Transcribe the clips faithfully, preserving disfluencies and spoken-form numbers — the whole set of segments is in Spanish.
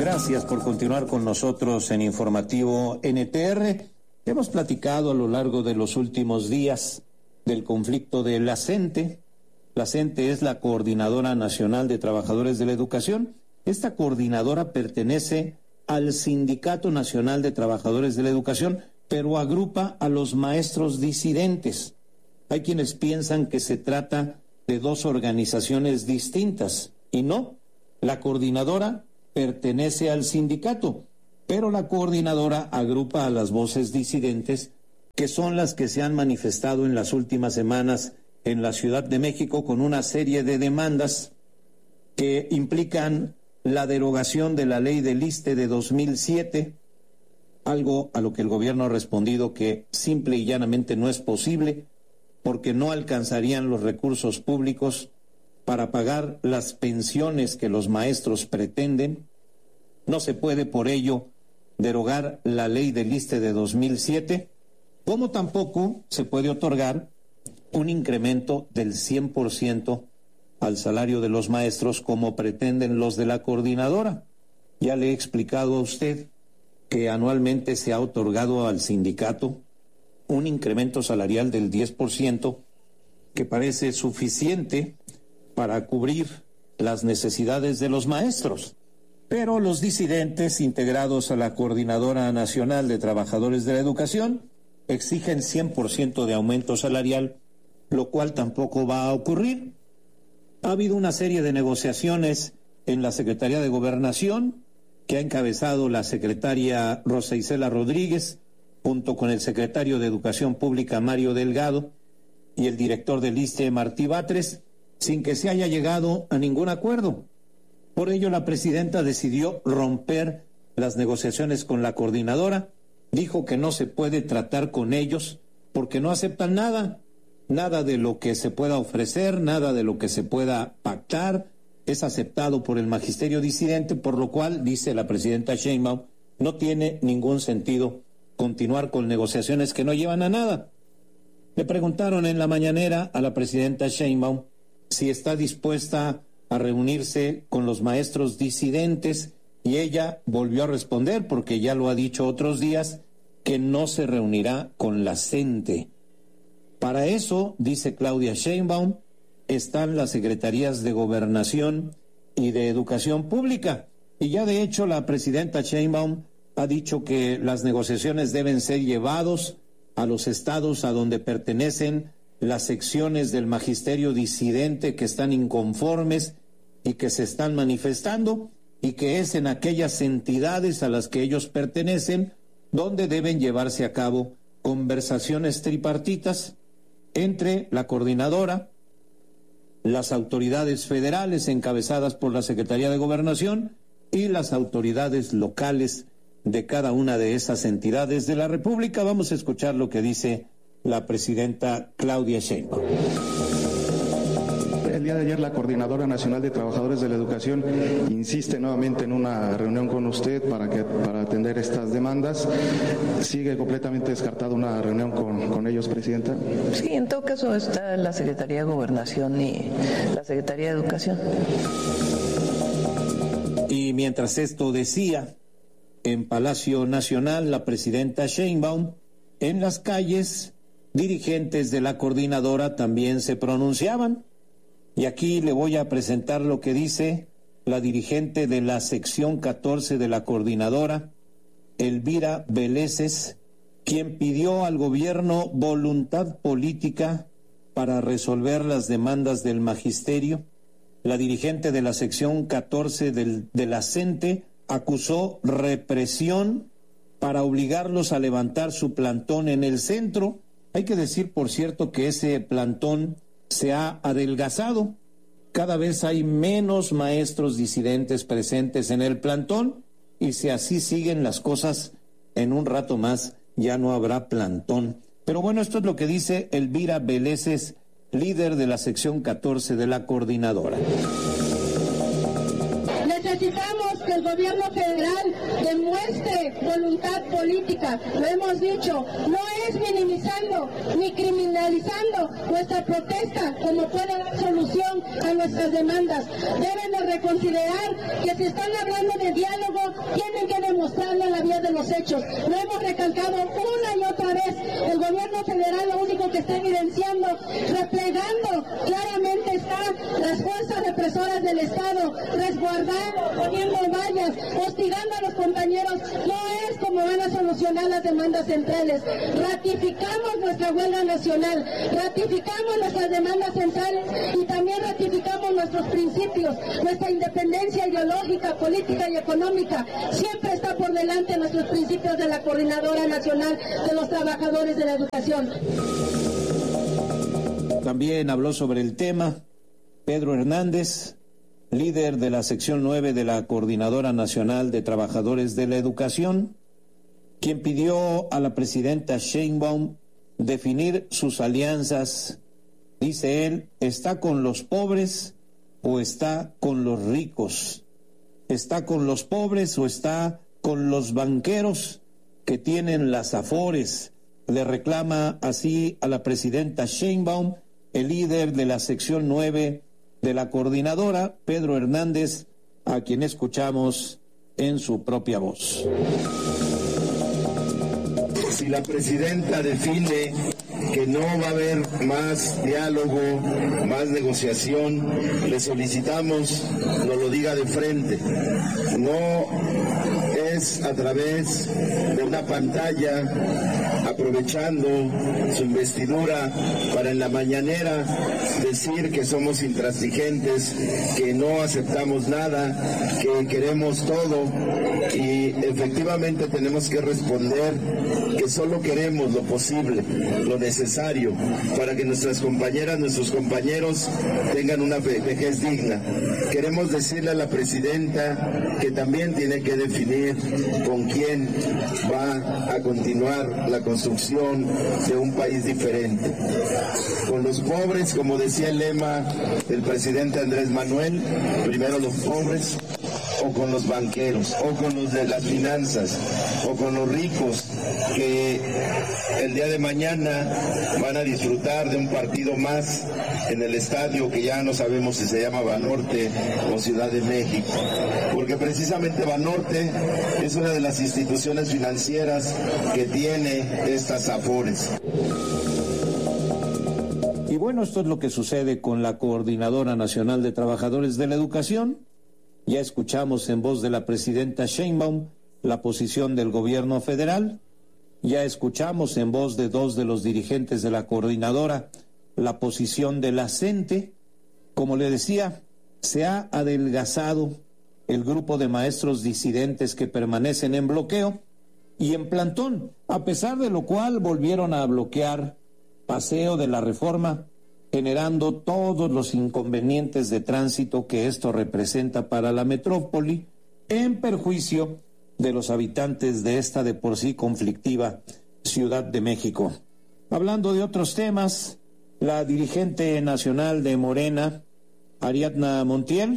Gracias por continuar con nosotros en Informativo N T R. Hemos platicado a lo largo de los últimos días del conflicto de la CENTE. La CENTE es la Coordinadora Nacional de Trabajadores de la Educación. Esta coordinadora pertenece al Sindicato Nacional de Trabajadores de la Educación, pero agrupa a los maestros disidentes. Hay quienes piensan que se trata de dos organizaciones distintas, y no. La coordinadora pertenece al sindicato, pero la coordinadora agrupa a las voces disidentes, que son las que se han manifestado en las últimas semanas en la Ciudad de México con una serie de demandas que implican la derogación de la ley del ISSSTE de dos mil siete, algo a lo que el gobierno ha respondido que simple y llanamente no es posible, porque no alcanzarían los recursos públicos para pagar las pensiones que los maestros pretenden. No se puede por ello derogar la ley del ISSSTE de dos mil siete, como tampoco se puede otorgar un incremento del cien por ciento al salario de los maestros como pretenden los de la coordinadora. Ya le he explicado a usted que anualmente se ha otorgado al sindicato un incremento salarial del diez por ciento que parece suficiente para cubrir las necesidades de los maestros. Pero los disidentes integrados a la Coordinadora Nacional de Trabajadores de la Educación exigen cien por ciento de aumento salarial, lo cual tampoco va a ocurrir. Ha habido una serie de negociaciones en la Secretaría de Gobernación que ha encabezado la secretaria Rosa Isela Rodríguez, junto con el secretario de Educación Pública Mario Delgado y el director del ISSSTE Martí Batres, sin que se haya llegado a ningún acuerdo. Por ello, la presidenta decidió romper las negociaciones con la coordinadora, dijo que no se puede tratar con ellos porque no aceptan nada, nada de lo que se pueda ofrecer, nada de lo que se pueda pactar es aceptado por el magisterio disidente, por lo cual, dice la presidenta Sheinbaum, no tiene ningún sentido continuar con negociaciones que no llevan a nada. Le preguntaron en la mañanera a la presidenta Sheinbaum si está dispuesta a reunirse con los maestros disidentes, y ella volvió a responder, porque ya lo ha dicho otros días, que no se reunirá con la CENTE. Para eso, dice Claudia Sheinbaum, están las secretarías de Gobernación y de Educación Pública. Y ya de hecho la presidenta Sheinbaum ha dicho que las negociaciones deben ser llevados a los estados a donde pertenecen las secciones del magisterio disidente que están inconformes y que se están manifestando, y que es en aquellas entidades a las que ellos pertenecen donde deben llevarse a cabo conversaciones tripartitas entre la coordinadora, las autoridades federales encabezadas por la Secretaría de Gobernación y las autoridades locales de cada una de esas entidades de la República. Vamos a escuchar lo que dice la presidenta Claudia Sheinbaum. El día de ayer la Coordinadora Nacional de Trabajadores de la Educación insiste nuevamente en una reunión con usted para que para atender estas demandas. ¿Sigue completamente descartada una reunión con, con ellos, Presidenta? Sí, en todo caso está la Secretaría de Gobernación y la Secretaría de Educación. Y mientras esto decía, en Palacio Nacional, la presidenta Sheinbaum, en las calles, dirigentes de la coordinadora también se pronunciaban. Y aquí le voy a presentar lo que dice la dirigente de la sección catorce de la coordinadora, Elvira Veleses, quien pidió al gobierno voluntad política para resolver las demandas del magisterio. La dirigente de la sección catorce del, de la CENTE acusó represión para obligarlos a levantar su plantón en el centro. Hay que decir, por cierto, que ese plantón se ha adelgazado. Cada vez hay menos maestros disidentes presentes en el plantón, y si así siguen las cosas, en un rato más ya no habrá plantón. Pero bueno, esto es lo que dice Elvira Veleses, líder de la sección catorce de la coordinadora. Nuestra Necesitamos que el gobierno federal demuestre voluntad política. Lo hemos dicho, no es minimizando ni criminalizando nuestra protesta como puede dar solución a nuestras demandas. Deben de reconsiderar que si están hablando de diálogo, tienen que demostrarlo en la vía de los hechos. Lo hemos recalcado una y otra vez. El gobierno federal lo único que está evidenciando, replegando, claramente está las fuerzas represoras del Estado, resguardando, poniendo vallas, hostigando a los compañeros. No es como van a solucionar las demandas centrales. Ratificamos nuestra huelga nacional, ratificamos nuestras demandas centrales y también ratificamos nuestros principios, nuestra independencia ideológica, política y económica. Siempre está por delante nuestros principios de la Coordinadora Nacional de los Trabajadores de la Educación. También habló sobre el tema Pedro Hernández, líder de la sección nueve de la Coordinadora Nacional de Trabajadores de la Educación, quien pidió a la presidenta Sheinbaum definir sus alianzas. Dice él, ¿está con los pobres o está con los ricos? ¿Está con los pobres o está con los banqueros que tienen las afores? Le reclama así a la presidenta Sheinbaum, el líder de la sección nueve de la coordinadora, Pedro Hernández, a quien escuchamos en su propia voz. Si la presidenta define que no va a haber más diálogo, más negociación, le solicitamos nos lo diga de frente. No es a través de una pantalla, aprovechando su investidura para en la mañanera decir que somos intransigentes, que no aceptamos nada, que queremos todo, y efectivamente tenemos que responder que solo queremos lo posible, lo necesario, para que nuestras compañeras, nuestros compañeros tengan una vejez digna. Queremos decirle a la presidenta que también tiene que definir con quién va a continuar la construcción de un país diferente. Con los pobres, como decía el lema del presidente Andrés Manuel, primero los pobres, o con los banqueros, o con los de las finanzas, o con los ricos que el día de mañana van a disfrutar de un partido más en el estadio que ya no sabemos si se llama Banorte o Ciudad de México, porque precisamente Banorte es una de las instituciones financieras que tiene estas afores. Y bueno, esto es lo que sucede con la Coordinadora Nacional de Trabajadores de la Educación. Ya escuchamos en voz de la presidenta Sheinbaum la posición del gobierno federal. Ya escuchamos en voz de dos de los dirigentes de la coordinadora la posición de la CENTE. Como le decía, se ha adelgazado el grupo de maestros disidentes que permanecen en bloqueo y en plantón, a pesar de lo cual volvieron a bloquear Paseo de la Reforma, generando todos los inconvenientes de tránsito que esto representa para la metrópoli, en perjuicio de los habitantes de esta de por sí conflictiva Ciudad de México. Hablando de otros temas, la dirigente nacional de Morena, Ariadna Montiel,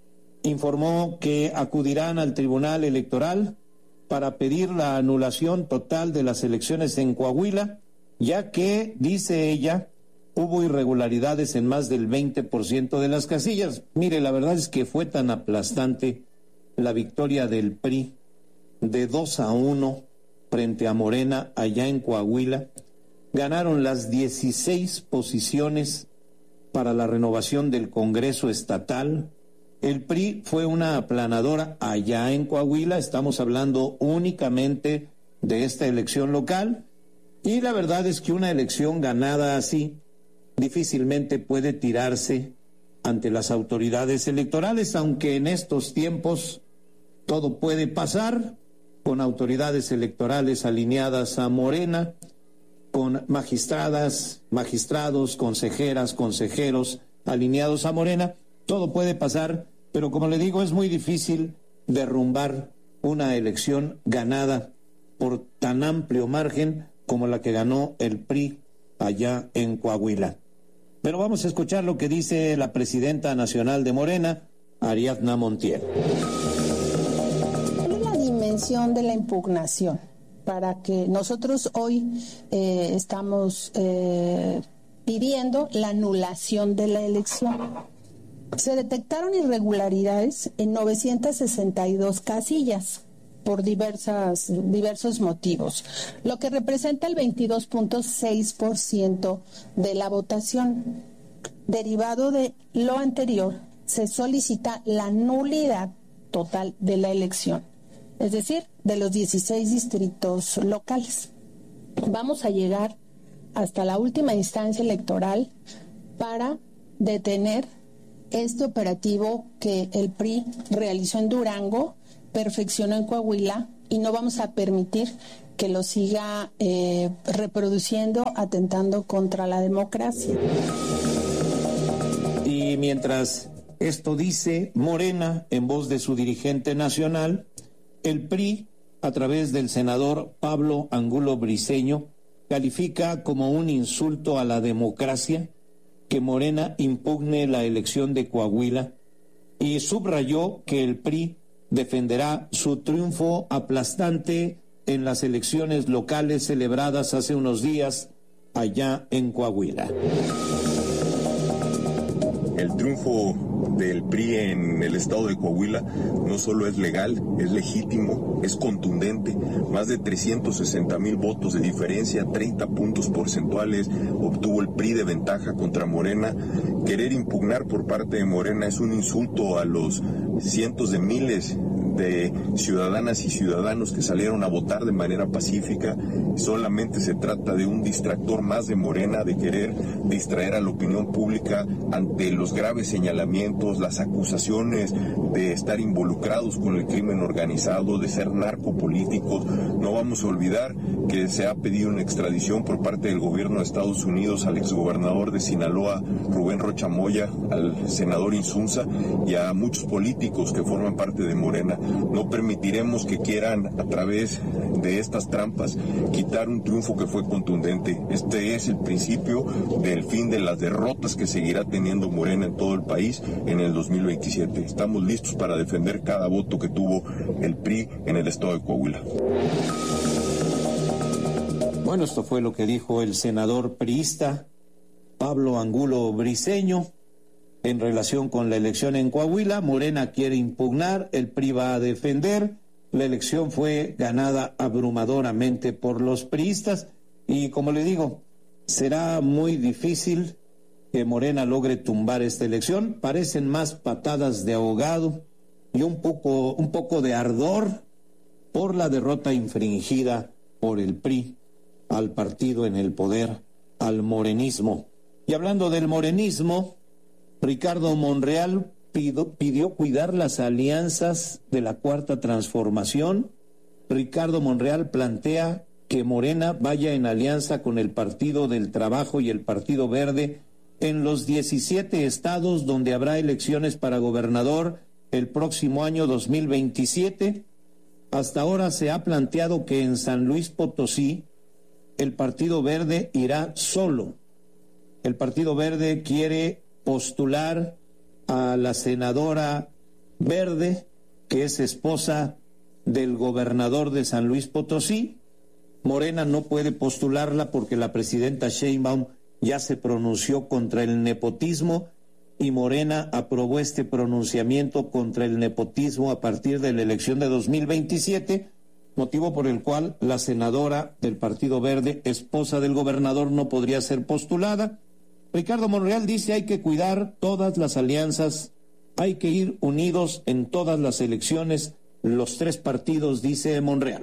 informó que acudirán al Tribunal Electoral para pedir la anulación total de las elecciones en Coahuila, ya que, dice ella, hubo irregularidades en más del veinte por ciento de las casillas. Mire, la verdad es que fue tan aplastante la victoria del P R I de dos a uno frente a Morena allá en Coahuila. Ganaron las dieciséis posiciones para la renovación del Congreso Estatal. El P R I fue una aplanadora allá en Coahuila, estamos hablando únicamente de esta elección local, y la verdad es que una elección ganada así difícilmente puede tirarse ante las autoridades electorales, aunque en estos tiempos todo puede pasar, con autoridades electorales alineadas a Morena, con magistradas, magistrados, consejeras, consejeros alineados a Morena, todo puede pasar, pero como le digo, es muy difícil derrumbar una elección ganada por tan amplio margen como la que ganó el P R I allá en Coahuila. Pero vamos a escuchar lo que dice la presidenta nacional de Morena, Ariadna Montiel. La dimensión de la impugnación, para que nosotros hoy eh, estamos eh, pidiendo la anulación de la elección. Se detectaron irregularidades en novecientas sesenta y dos casillas por diversas, diversos motivos, lo que representa el veintidós punto seis por ciento de la votación. Derivado de lo anterior, se solicita la nulidad total de la elección, es decir, de los dieciséis distritos locales. Vamos a llegar hasta la última instancia electoral para detener este operativo que el P R I realizó en Durango, perfeccionó en Coahuila, y no vamos a permitir que lo siga eh, reproduciendo, atentando contra la democracia. Y mientras esto dice Morena, en voz de su dirigente nacional, el P R I, a través del senador Pablo Angulo Briceño, califica como un insulto a la democracia que Morena impugne la elección de Coahuila y subrayó que el P R I defenderá su triunfo aplastante en las elecciones locales celebradas hace unos días allá en Coahuila. El triunfo del P R I en el estado de Coahuila no solo es legal, es legítimo, es contundente. Más de trescientos sesenta mil votos de diferencia, treinta puntos porcentuales obtuvo el P R I de ventaja contra Morena. Querer impugnar por parte de Morena es un insulto a los cientos de miles de ciudadanas y ciudadanos que salieron a votar de manera pacífica. Solamente se trata de un distractor más de Morena, de querer distraer a la opinión pública ante los graves señalamientos, las acusaciones de estar involucrados con el crimen organizado, de ser narcopolíticos. No vamos a olvidar que se ha pedido una extradición por parte del gobierno de Estados Unidos al exgobernador de Sinaloa, Rubén Rocha Moya, al senador Insunza y a muchos políticos que forman parte de Morena. No permitiremos que quieran, a través de estas trampas, quitar un triunfo que fue contundente. Este es el principio del fin de las derrotas que seguirá teniendo Morena en todo el país en el dos mil veintisiete. Estamos listos para defender cada voto que tuvo el P R I en el estado de Coahuila. Bueno, esto fue lo que dijo el senador priista Pablo Angulo Briceño en relación con la elección en Coahuila. Morena quiere impugnar, el P R I va a defender. La elección fue ganada abrumadoramente por los priistas y, como le digo, será muy difícil que Morena logre tumbar esta elección. Parecen más patadas de ahogado y un poco, un poco de ardor por la derrota infringida por el P R I al partido en el poder, al morenismo. Y hablando del morenismo, Ricardo Monreal pidió, pidió cuidar las alianzas de la Cuarta Transformación. Ricardo Monreal plantea que Morena vaya en alianza con el Partido del Trabajo y el Partido Verde en los diecisiete estados donde habrá elecciones para gobernador el próximo año dos mil veintisiete. Hasta ahora se ha planteado que en San Luis Potosí el Partido Verde irá solo. El Partido Verde quiere postular a la senadora Verde, que es esposa del gobernador de San Luis Potosí. Morena no puede postularla porque la presidenta Sheinbaum ya se pronunció contra el nepotismo y Morena aprobó este pronunciamiento contra el nepotismo a partir de la elección de dos mil veintisiete, motivo por el cual la senadora del Partido Verde, esposa del gobernador, no podría ser postulada. Ricardo Monreal dice hay que cuidar todas las alianzas, hay que ir unidos en todas las elecciones, los tres partidos, dice Monreal.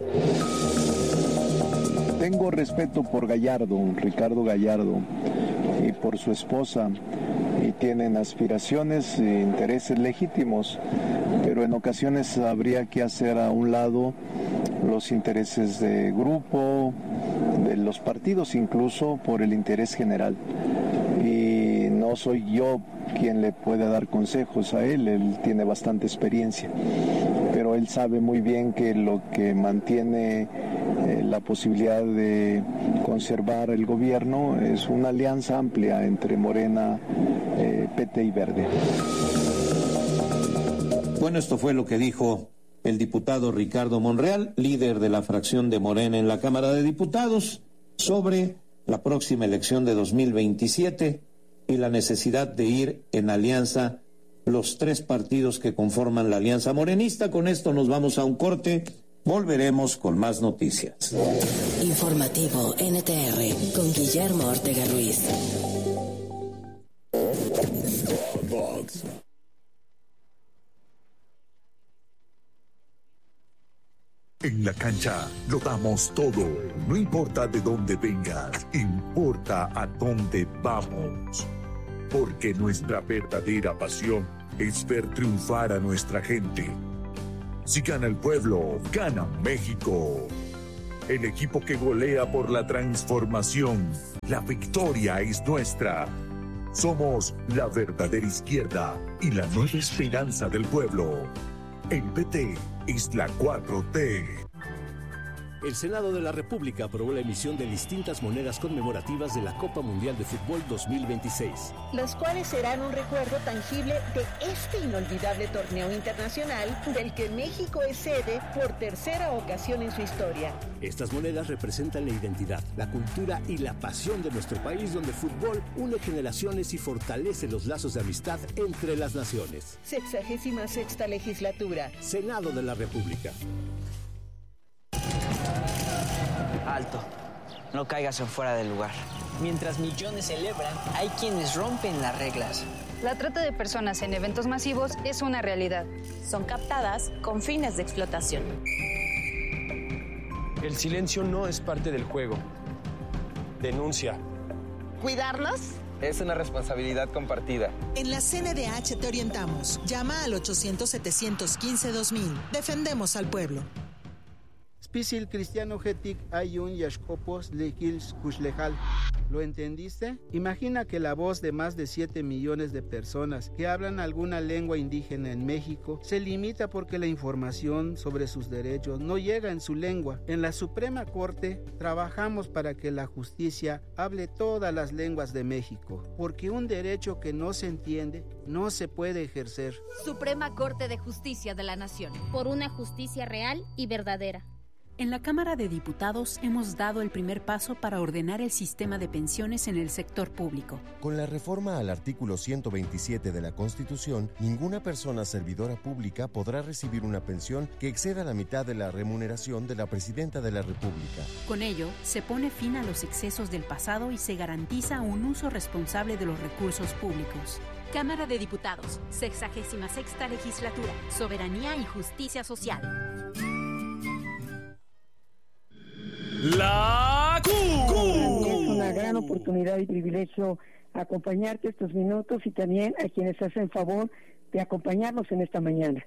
Tengo respeto por Gallardo, Ricardo Gallardo, y por su esposa, y tienen aspiraciones e intereses legítimos, pero en ocasiones habría que hacer a un lado los intereses de grupo, de los partidos, incluso por el interés general. Y no soy yo quien le puede dar consejos a él, él tiene bastante experiencia, pero él sabe muy bien que lo que mantiene eh, la posibilidad de conservar el gobierno es una alianza amplia entre Morena, eh, P T y Verde. Bueno, esto fue lo que dijo el diputado Ricardo Monreal, líder de la fracción de Morena en la Cámara de Diputados, sobre la próxima elección de dos mil veintisiete y la necesidad de ir en alianza los tres partidos que conforman la alianza morenista. Con esto nos vamos a un corte. Volveremos con más noticias. Informativo N T R con Guillermo Ortega Ruiz. En la cancha lo damos todo. No importa de dónde vengas, importa a dónde vamos. Porque nuestra verdadera pasión es ver triunfar a nuestra gente. Si gana el pueblo, gana México. El equipo que golea por la transformación. La victoria es nuestra. Somos la verdadera izquierda y la nueva esperanza del pueblo. El P T es la cuatro T. El Senado de la República aprobó la emisión de distintas monedas conmemorativas de la Copa Mundial de Fútbol dos mil veintiséis. Las cuales serán un recuerdo tangible de este inolvidable torneo internacional del que México es sede por tercera ocasión en su historia. Estas monedas representan la identidad, la cultura y la pasión de nuestro país, donde el fútbol une generaciones y fortalece los lazos de amistad entre las naciones. Sexagésima sexta legislatura. Senado de la República. Alto, no caigas en fuera del lugar. Mientras millones celebran, hay quienes rompen las reglas. La trata de personas en eventos masivos es una realidad. Son captadas con fines de explotación. El silencio no es parte del juego. Denuncia. ¿Cuidarnos? Es una responsabilidad compartida. En la C N D H te orientamos. Llama al ochocientos, setecientos quince, dos mil. Defendemos al pueblo. Spisil cristiano hetik ayun yashkopos lekils kushlejal. ¿Lo entendiste? Imagina que la voz de más de siete millones de personas que hablan alguna lengua indígena en México se limita porque la información sobre sus derechos no llega en su lengua. En la Suprema Corte trabajamos para que la justicia hable todas las lenguas de México, porque un derecho que no se entiende no se puede ejercer. Suprema Corte de Justicia de la Nación. Por una justicia real y verdadera. En la Cámara de Diputados hemos dado el primer paso para ordenar el sistema de pensiones en el sector público. Con la reforma al artículo ciento veintisiete de la Constitución, ninguna persona servidora pública podrá recibir una pensión que exceda la mitad de la remuneración de la Presidenta de la República. Con ello, se pone fin a los excesos del pasado y se garantiza un uso responsable de los recursos públicos. Cámara de Diputados, sexagésima sexta legislatura, Soberanía y Justicia Social. La Q. Es una gran oportunidad y privilegio acompañarte estos minutos y también a quienes hacen favor de acompañarnos en esta mañana.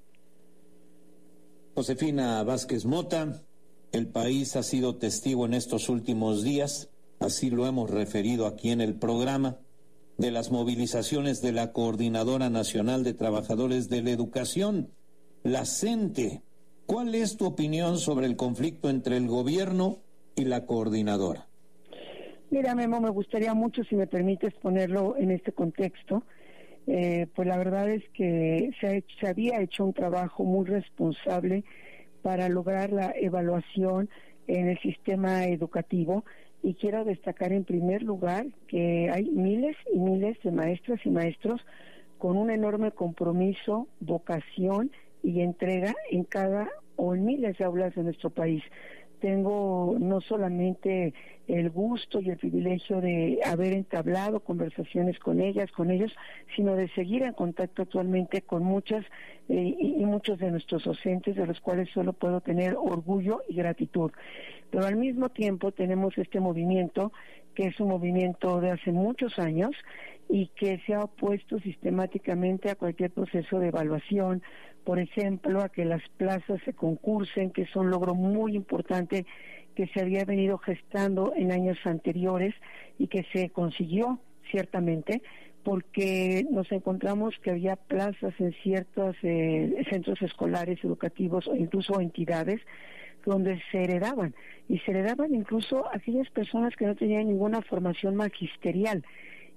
Josefina Vázquez Mota, el país ha sido testigo en estos últimos días, así lo hemos referido aquí en el programa, de las movilizaciones de la Coordinadora Nacional de Trabajadores de la Educación, la CENTE. ¿Cuál es tu opinión sobre el conflicto entre el gobierno y la coordinadora? Mira, Memo, me gustaría mucho, si me permites ponerlo en este contexto. Eh, pues la verdad es que se, ha hecho, se había hecho un trabajo muy responsable para lograr la evaluación en el sistema educativo, y quiero destacar en primer lugar que hay miles y miles de maestras y maestros con un enorme compromiso, vocación y entrega en cada o en miles de aulas de nuestro país. Tengo no solamente el gusto y el privilegio de haber entablado conversaciones con ellas, con ellos, sino de seguir en contacto actualmente con muchas eh, y, y muchos de nuestros docentes, de los cuales solo puedo tener orgullo y gratitud. Pero al mismo tiempo tenemos este movimiento, que es un movimiento de hace muchos años y que se ha opuesto sistemáticamente a cualquier proceso de evaluación, por ejemplo, a que las plazas se concursen, que es un logro muy importante que se había venido gestando en años anteriores y que se consiguió ciertamente, porque nos encontramos que había plazas en ciertos eh, centros escolares, educativos o incluso entidades donde se heredaban, y se heredaban incluso a aquellas personas que no tenían ninguna formación magisterial.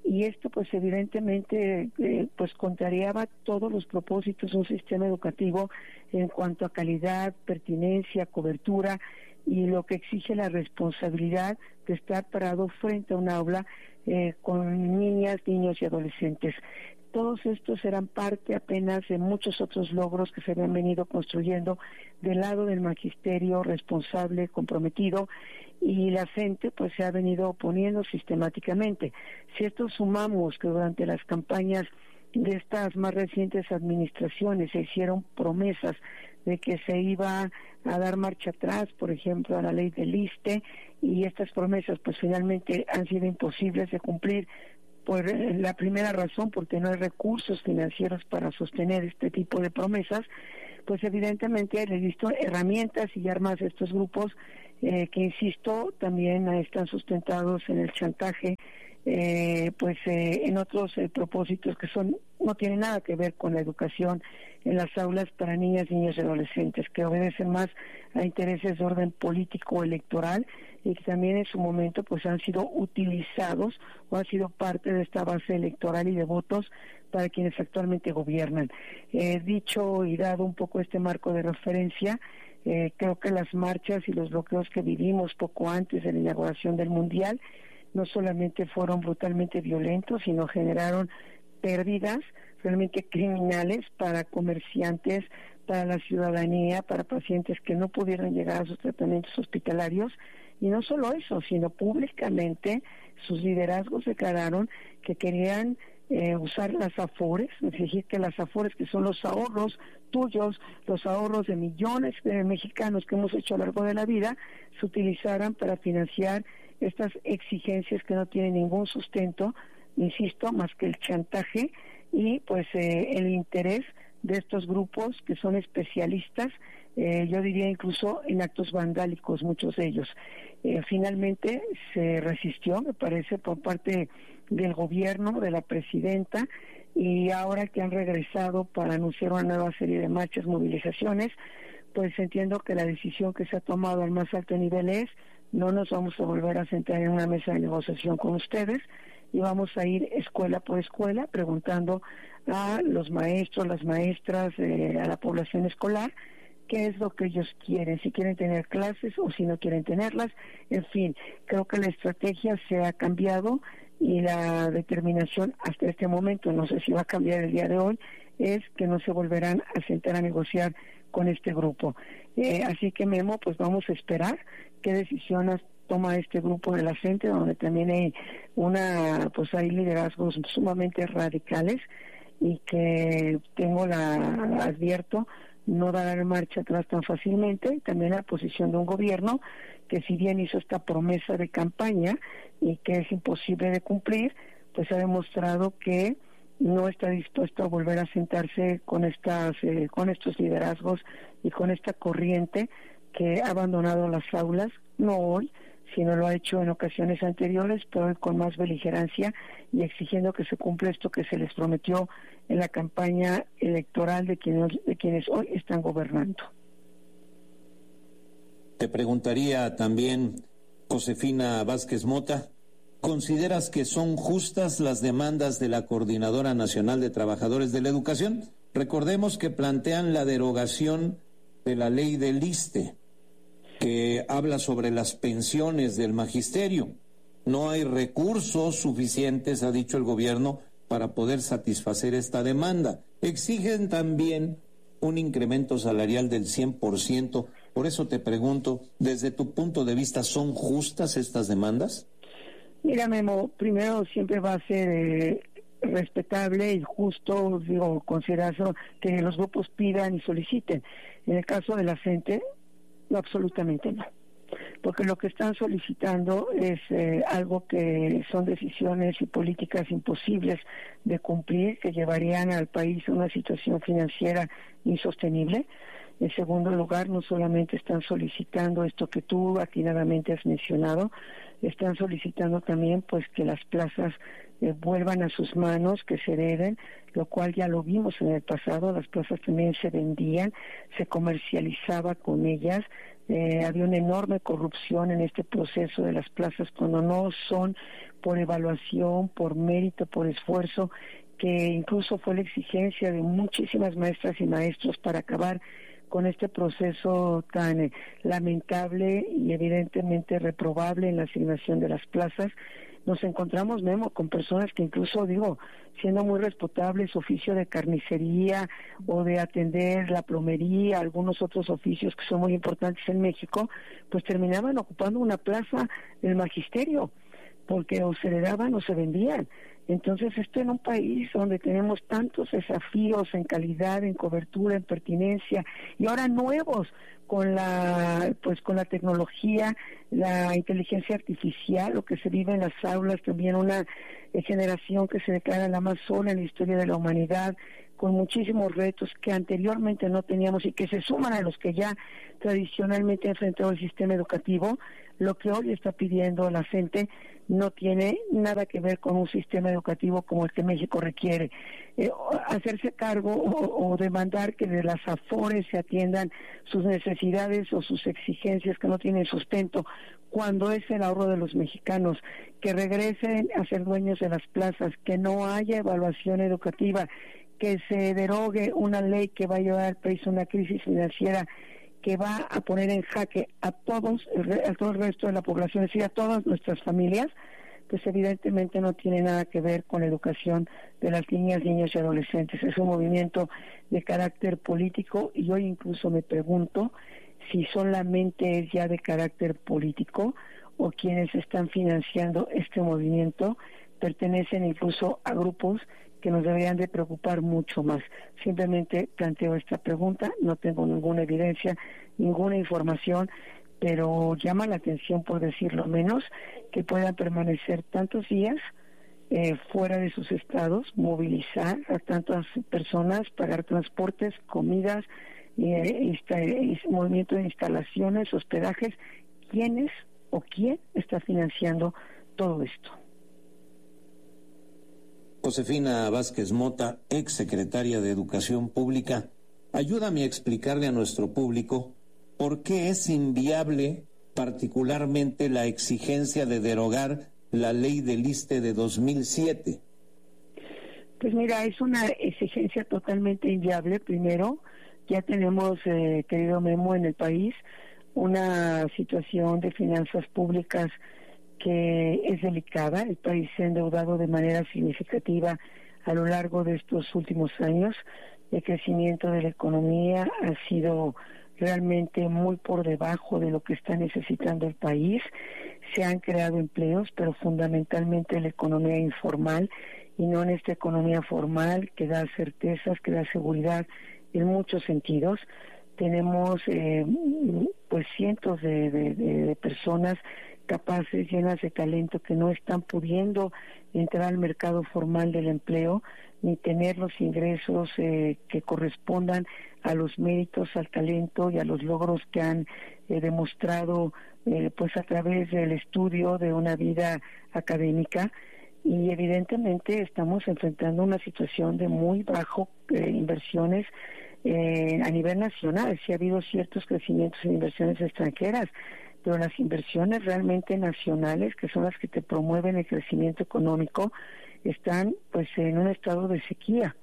y esto pues evidentemente eh, pues contrariaba todos los propósitos de un sistema educativo en cuanto a calidad, pertinencia, cobertura y lo que exige la responsabilidad de estar parado frente a un aula eh, con niñas, niños y adolescentes. Todos estos eran parte apenas de muchos otros logros que se habían venido construyendo del lado del magisterio responsable, comprometido, y la gente pues se ha venido oponiendo sistemáticamente. Si esto sumamos que durante las campañas de estas más recientes administraciones se hicieron promesas de que se iba a dar marcha atrás, por ejemplo, a la ley del ISSSTE, y estas promesas pues finalmente han sido imposibles de cumplir por la primera razón, porque no hay recursos financieros para sostener este tipo de promesas, pues evidentemente les visto herramientas y armas de estos grupos eh, que, insisto, también están sustentados en el chantaje, eh, pues eh, en otros eh, propósitos que son no tienen nada que ver con la educación en las aulas para niñas, niños y adolescentes, que obedecen más a intereses de orden político electoral y que también en su momento pues han sido utilizados o han sido parte de esta base electoral y de votos para quienes actualmente gobiernan. Eh, dicho y dado un poco este marco de referencia, eh, creo que las marchas y los bloqueos que vivimos poco antes de la inauguración del Mundial no solamente fueron brutalmente violentos, sino generaron pérdidas realmente criminales para comerciantes, para la ciudadanía, para pacientes que no pudieron llegar a sus tratamientos hospitalarios. Y no solo eso, sino públicamente sus liderazgos declararon que querían eh, usar las afores, es decir, que las afores, que son los ahorros tuyos, los ahorros de millones de mexicanos que hemos hecho a lo largo de la vida, se utilizaran para financiar estas exigencias que no tienen ningún sustento, insisto, más que el chantaje y pues eh, el interés de estos grupos que son especialistas, eh, yo diría incluso en actos vandálicos, muchos de ellos. Eh, finalmente se resistió, me parece, por parte del gobierno, de la presidenta, y ahora que han regresado para anunciar una nueva serie de marchas, movilizaciones, pues entiendo que la decisión que se ha tomado al más alto nivel es: no nos vamos a volver a sentar en una mesa de negociación con ustedes, y vamos a ir escuela por escuela preguntando a los maestros, las maestras, eh, a la población escolar, qué es lo que ellos quieren, si quieren tener clases o si no quieren tenerlas. En fin, creo que la estrategia se ha cambiado y la determinación hasta este momento, no sé si va a cambiar el día de hoy, es que no se volverán a sentar a negociar con este grupo. Eh, así que, Memo, pues vamos a esperar qué decisiones toma este grupo de la gente, donde también hay una, pues hay liderazgos sumamente radicales y que tengo la, advierto, no darán marcha atrás tan fácilmente. También la posición de un gobierno que, si bien hizo esta promesa de campaña y que es imposible de cumplir, pues ha demostrado que no está dispuesto a volver a sentarse con estas eh, con estos liderazgos y con esta corriente que ha abandonado las aulas, no hoy, sino lo ha hecho en ocasiones anteriores, pero hoy con más beligerancia y exigiendo que se cumpla esto que se les prometió en la campaña electoral de quienes, de quienes hoy están gobernando. Te preguntaría también, Josefina Vázquez Mota, ¿consideras que son justas las demandas de la Coordinadora Nacional de Trabajadores de la Educación? Recordemos que plantean la derogación de la ley del ISSSTE, que habla sobre las pensiones del magisterio. No hay recursos suficientes, ha dicho el gobierno, para poder satisfacer esta demanda. Exigen también un incremento salarial del cien por ciento. Por eso te pregunto, desde tu punto de vista, ¿son justas estas demandas? Mira, Memo, primero siempre va a ser eh, respetable y justo, digo, considerar que los grupos pidan y soliciten. En el caso de la gente, no, absolutamente no, porque lo que están solicitando es eh, algo que son decisiones y políticas imposibles de cumplir, que llevarían al país a una situación financiera insostenible. En segundo lugar, no solamente están solicitando esto que tú atinadamente has mencionado, están solicitando también pues que las plazas eh, vuelvan a sus manos, que se hereden, lo cual ya lo vimos en el pasado. Las plazas también se vendían, se comercializaba con ellas, eh, había una enorme corrupción en este proceso de las plazas cuando no son por evaluación, por mérito, por esfuerzo, que incluso fue la exigencia de muchísimas maestras y maestros para acabar con este proceso tan eh, lamentable y evidentemente reprobable en la asignación de las plazas. Nos encontramos, Memo, con personas que incluso, digo, siendo muy respetables, su oficio de carnicería o de atender la plomería, algunos otros oficios que son muy importantes en México, pues terminaban ocupando una plaza del magisterio, porque o se heredaban o se vendían. Entonces, esto en un país donde tenemos tantos desafíos en calidad, en cobertura, en pertinencia, y ahora nuevos con la pues con la tecnología, la inteligencia artificial, lo que se vive en las aulas, también una eh, generación que se declara la más sola en la historia de la humanidad, con muchísimos retos que anteriormente no teníamos y que se suman a los que ya tradicionalmente ha enfrentado el sistema educativo. Lo que hoy está pidiendo la gente no tiene nada que ver con un sistema educativo como el que México requiere. Eh, hacerse cargo o, o demandar que de las AFORES se atiendan sus necesidades o sus exigencias que no tienen sustento, cuando es el ahorro de los mexicanos, que regresen a ser dueños de las plazas, que no haya evaluación educativa, que se derogue una ley que va a llevar al país a una crisis financiera que va a poner en jaque a todos, a todo el resto de la población, es decir, a todas nuestras familias, pues evidentemente no tiene nada que ver con la educación de las niñas, niños y adolescentes. Es un movimiento de carácter político y hoy incluso me pregunto si solamente es ya de carácter político o quienes están financiando este movimiento pertenecen incluso a grupos que nos deberían de preocupar mucho más. Simplemente planteo esta pregunta, no tengo ninguna evidencia, ninguna información, pero llama la atención, por decirlo menos, que puedan permanecer tantos días eh, fuera de sus estados, movilizar a tantas personas, pagar transportes, comidas, eh, eh, movimiento de instalaciones, hospedajes. ¿Quiénes o quién está financiando todo esto? Josefina Vázquez Mota, ex secretaria de Educación Pública, ayúdame a explicarle a nuestro público por qué es inviable particularmente la exigencia de derogar la ley del ISSSTE de dos mil siete. Pues mira, es una exigencia totalmente inviable. Primero, ya tenemos, eh, querido Memo, en el país una situación de finanzas públicas que es delicada. El país se ha endeudado de manera significativa a lo largo de estos últimos años. El crecimiento de la economía ha sido realmente muy por debajo de lo que está necesitando el país. Se han creado empleos, pero fundamentalmente en la economía informal y no en esta economía formal que da certezas, que da seguridad en muchos sentidos. Tenemos eh, pues cientos de, de, de personas capaces, llenas de talento, que no están pudiendo entrar al mercado formal del empleo ni tener los ingresos eh, que correspondan a los méritos, al talento y a los logros que han eh, demostrado eh, pues a través del estudio de una vida académica. Y evidentemente estamos enfrentando una situación de muy bajo eh, inversiones eh, a nivel nacional. Sí ha habido ciertos crecimientos en inversiones extranjeras, pero las inversiones realmente nacionales, que son las que te promueven el crecimiento económico, están pues en un estado de sequía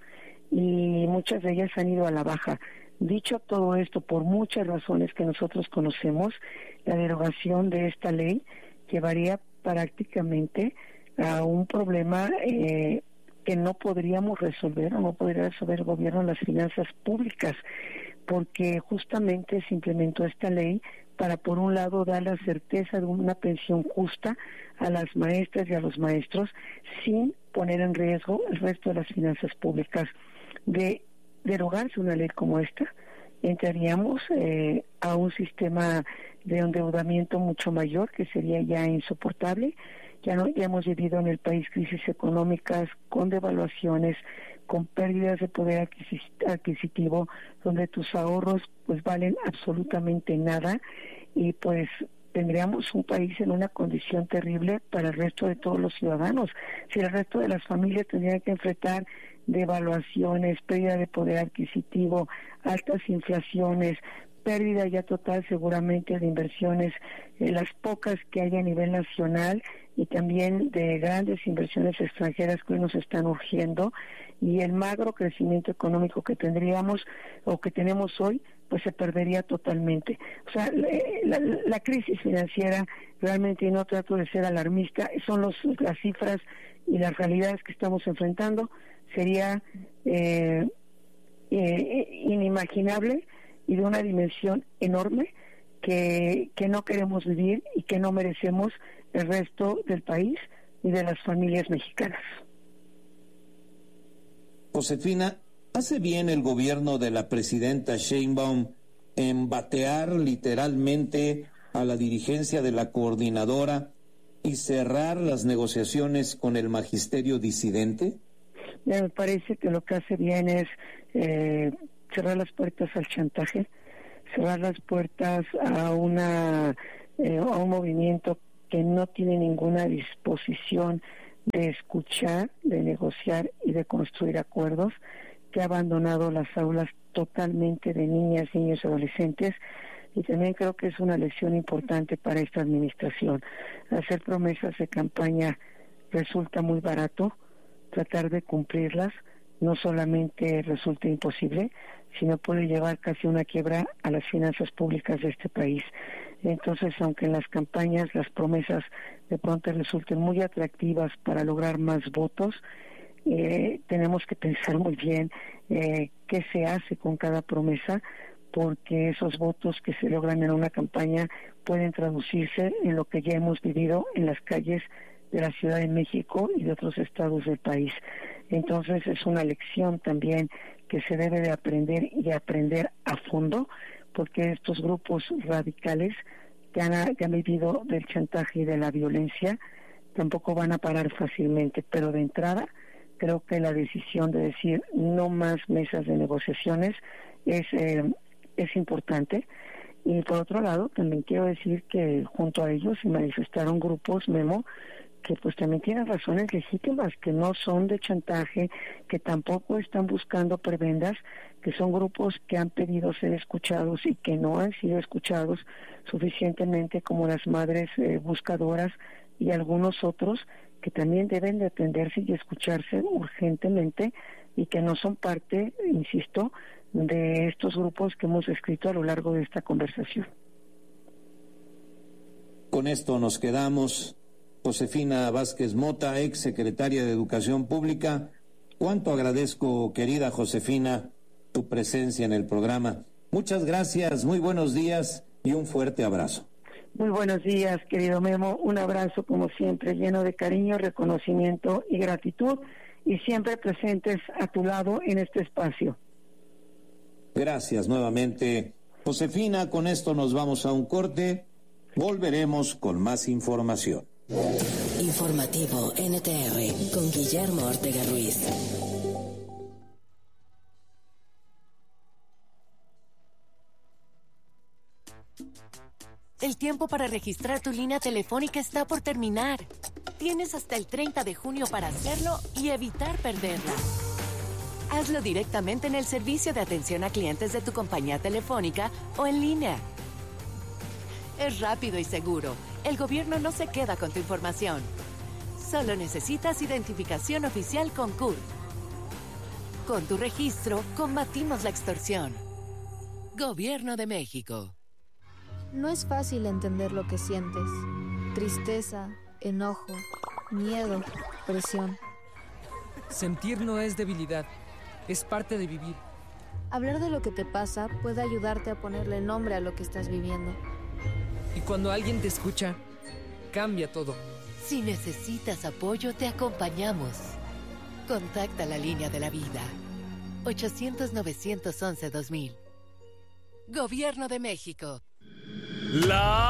y muchas de ellas han ido a la baja. Dicho todo esto, por muchas razones que nosotros conocemos, la derogación de esta ley llevaría prácticamente a un problema eh, que no podríamos resolver o no podría resolver el gobierno en las finanzas públicas, porque justamente se implementó esta ley para, por un lado, dar la certeza de una pensión justa a las maestras y a los maestros, sin poner en riesgo el resto de las finanzas públicas. De derogarse una ley como esta, entraríamos eh, a un sistema de endeudamiento mucho mayor, que sería ya insoportable. Ya, no, ya hemos vivido en el país crisis económicas con devaluaciones, con pérdidas de poder adquisitivo, donde tus ahorros pues valen absolutamente nada, y pues tendríamos un país en una condición terrible para el resto de todos los ciudadanos. Si el resto de las familias tendrían que enfrentar devaluaciones, pérdida de poder adquisitivo, altas inflaciones, pérdida ya total seguramente de inversiones, eh, las pocas que hay a nivel nacional y también de grandes inversiones extranjeras que hoy nos están urgiendo, y el magro crecimiento económico que tendríamos o que tenemos hoy pues se perdería totalmente. O sea, la, la, la crisis financiera realmente, y no trato de ser alarmista, son los, las cifras y las realidades que estamos enfrentando. Sería eh, eh, inimaginable y de una dimensión enorme que, que no queremos vivir y que no merecemos el resto del país y de las familias mexicanas. Josefina, ¿hace bien el gobierno de la presidenta Sheinbaum en batear literalmente a la dirigencia de la coordinadora y cerrar las negociaciones con el magisterio disidente? Me parece que lo que hace bien es eh, cerrar las puertas al chantaje, cerrar las puertas a una eh, a un movimiento que no tiene ninguna disposición de escuchar, de negociar y de construir acuerdos, que ha abandonado las aulas totalmente de niñas, niños y adolescentes. Y también creo que es una lección importante para esta administración. Hacer promesas de campaña resulta muy barato, tratar de cumplirlas no solamente resulta imposible, sino puede llevar casi una quiebra a las finanzas públicas de este país. Entonces, aunque en las campañas las promesas de pronto resulten muy atractivas para lograr más votos, eh, tenemos que pensar muy bien eh, qué se hace con cada promesa, porque esos votos que se logran en una campaña pueden traducirse en lo que ya hemos vivido en las calles de la Ciudad de México y de otros estados del país. Entonces es una lección también que se debe de aprender y aprender a fondo, porque estos grupos radicales que han, que han vivido del chantaje y de la violencia tampoco van a parar fácilmente, pero de entrada creo que la decisión de decir no más mesas de negociaciones es, eh, es importante. Y por otro lado, también quiero decir que junto a ellos se manifestaron grupos, Memo, que pues también tienen razones legítimas, que no son de chantaje, que tampoco están buscando prebendas, que son grupos que han pedido ser escuchados y que no han sido escuchados suficientemente, como las madres eh, buscadoras y algunos otros que también deben de atenderse y escucharse urgentemente, y que no son parte, insisto, de estos grupos que hemos escrito a lo largo de esta conversación. Con esto nos quedamos. Josefina Vázquez Mota, ex secretaria de Educación Pública, cuánto agradezco, querida Josefina, tu presencia en el programa. Muchas gracias, muy buenos días y un fuerte abrazo. Muy buenos días, querido Memo, un abrazo como siempre, lleno de cariño, reconocimiento y gratitud, y siempre presentes a tu lado en este espacio. Gracias nuevamente, Josefina. Con esto nos vamos a un corte, volveremos con más información. Informativo N T R con Guillermo Ortega Ruiz. El tiempo para registrar tu línea telefónica está por terminar. Tienes hasta el treinta de junio para hacerlo y evitar perderla. Hazlo directamente en el servicio de atención a clientes de tu compañía telefónica o en línea. Es rápido y seguro. El gobierno no se queda con tu información. Solo necesitas identificación oficial con C U R. Con tu registro, combatimos la extorsión. Gobierno de México. No es fácil entender lo que sientes. Tristeza, enojo, miedo, presión. Sentir no es debilidad, es parte de vivir. Hablar de lo que te pasa puede ayudarte a ponerle nombre a lo que estás viviendo. Y cuando alguien te escucha, cambia todo. Si necesitas apoyo, te acompañamos. Contacta la línea de la vida. ochocientos, novecientos once, dos mil. Gobierno de México. La